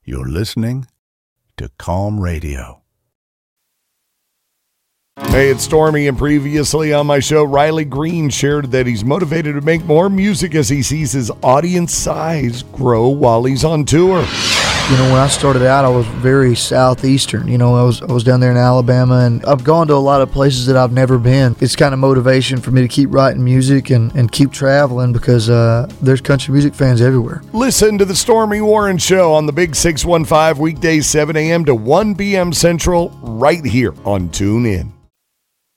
You're listening to Calm Radio. Hey, it's Stormy, and previously on my show, Riley Green shared that he's motivated to make more music as he sees his audience size grow while he's on tour. You know, when I started out, I was very southeastern. You know, I was down there in Alabama, and I've gone to a lot of places that I've never been. It's kind of motivation for me to keep writing music and keep traveling because there's country music fans everywhere. Listen to the Stormy Warren Show on the Big 615 weekdays 7 a.m. to 1 p.m. Central right here on TuneIn.